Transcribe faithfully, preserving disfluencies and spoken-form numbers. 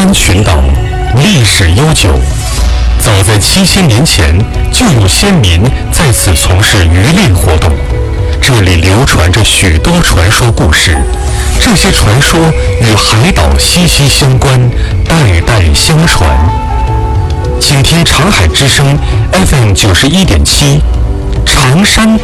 山群岛历史悠久，早在七千年前就有先民在此从事渔猎活动。这里流传着许多传说故事，这些传说与海岛息息相关，代代相传。请听长海之声 F M 九十一点七，长山